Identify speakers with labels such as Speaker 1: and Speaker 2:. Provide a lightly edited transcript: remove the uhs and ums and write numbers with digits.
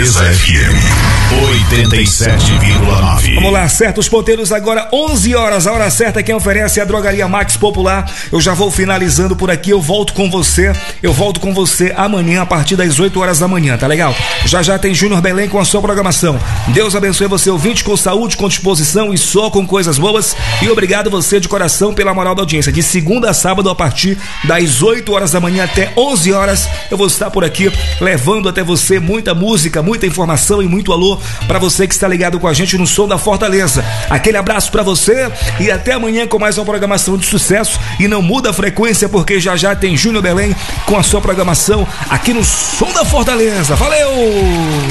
Speaker 1: Fortaleza FM 87,9.
Speaker 2: Vamos lá, certos ponteiros, agora 11 horas, a hora certa. Quem oferece é a Drogaria Max Popular. Eu já vou finalizando por aqui, eu volto com você amanhã a partir das 8 horas da manhã, tá legal? Já tem Júnior Belém com a sua programação. Deus abençoe você, ouvinte, com saúde, com disposição e só com coisas boas. E obrigado você de coração pela moral da audiência. De segunda a sábado, a partir das 8 horas da manhã até 11 horas, eu vou estar por aqui levando até você muita música, muita informação e muito alô para você que está ligado com a gente no Som da Fortaleza. Aquele abraço para você e até amanhã com mais uma programação de sucesso. E não muda a frequência, porque já tem Júnior Belém com a sua programação aqui no Som da Fortaleza. Valeu!